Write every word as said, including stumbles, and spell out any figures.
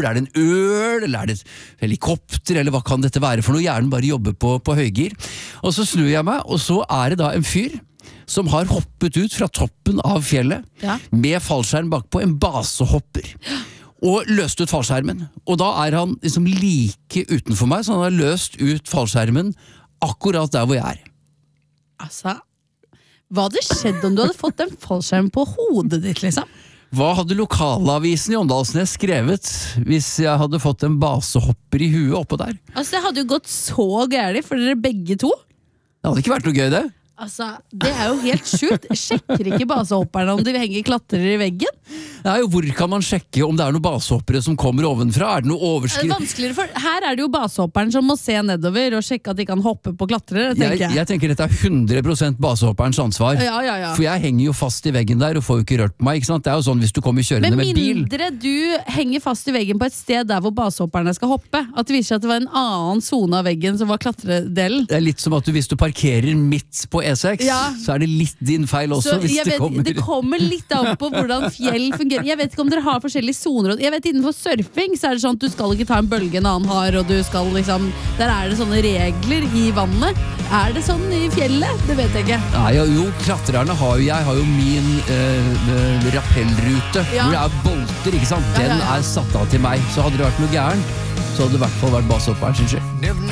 fugl, er det en ørn, eller er det et helikopter, eller hva kan dette være for noe? Hjernen bare jobber på, på høygir. Og så snur jeg meg, og så er det da en fyr som har hoppet ut fra toppen av fjellet, ja. Med fallskjerm bakpå, en basehopper. Og løst ut fallskjermen. Og da er han liksom like utenfor meg, så han har løst ut fallskjermen akkurat der hvor jeg er. Altså, hva hadde skjedd om du hadde fått en fallskjerm på hodet ditt, liksom? Hva hadde lokalavisen i Åndalsnes skrevet hvis jeg hadde fått en basehopper i huet oppå der? Altså, det hadde jo gått så gærlig for dere begge to. Det hadde ikke vært noe gøy, det. Altså, det er jo helt sjukt. Sjekker ikke basehopperne om de henger klatrer i veggen? Nei, og hvor kan man sjekke om det er noen basehoppere som kommer ovenfra? Er det noe overskritt? Det er vanskeligere, for her er det jo basehopperen som må se nedover og sjekke at de kan hoppe på klatrere, tenker jeg. Jeg, jeg tenker dette er hundre prosent basehopperens ansvar. Ja, ja, ja. For jeg henger jo fast i veggen der og får jo ikke rørt på meg, ikke sant? Det er jo sånn hvis du kommer kjørende med bil. Med mindre du henger fast i veggen på et sted der hvor basehopperne skal hoppe, at det viser seg at det var en annen zone av veggen som var klatredelen. Det er litt som at du, hvis du parkerer midt på E seks, ja. Så er det litt din feil også. Så hvis jeg det vet, kommer det kommer litt an på hvordan fjell fungerer. Jeg vet ikke om dere har forskjellige zoner. Jeg vet innenfor surfing så er det sånn at du skal ikke ta en bølge en annen har, og du skal liksom, der er det sånne regler i vannet. Er det sånn i fjellet? Det vet jeg ikke. Nei, jo, jo klatrerne har jo, jeg har jo min uh, rappellrute, ja. Hvor det er bolter, ikke sant? Den ja, ja, ja. Er satt av til meg. Så hadde det vært noe gærent, så hadde det i hvert fall vært basehopperen, synes jeg.